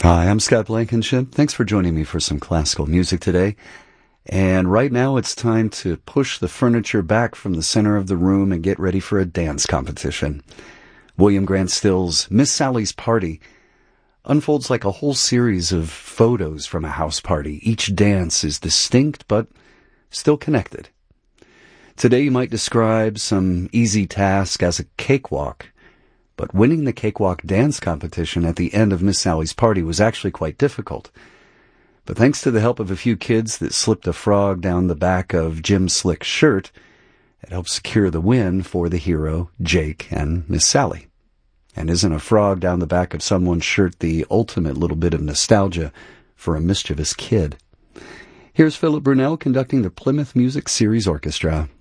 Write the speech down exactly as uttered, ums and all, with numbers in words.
Hi, I'm Scott Blankenship. Thanks for joining me for some classical music today. And right now it's time to push the furniture back from the center of the room and get ready for a dance competition. William Grant Still's Miss Sally's Party unfolds like a whole series of photos from a house party. Each dance is distinct but still connected. Today you might describe some easy task as a cakewalk. But winning the cakewalk dance competition at the end of Miss Sally's Party was actually quite difficult. But thanks to the help of a few kids that slipped a frog down the back of Jim Slick's shirt, it helped secure the win for the hero, Jake, and Miss Sally. And isn't a frog down the back of someone's shirt the ultimate little bit of nostalgia for a mischievous kid? Here's Philip Brunel conducting the Plymouth Music Series Orchestra.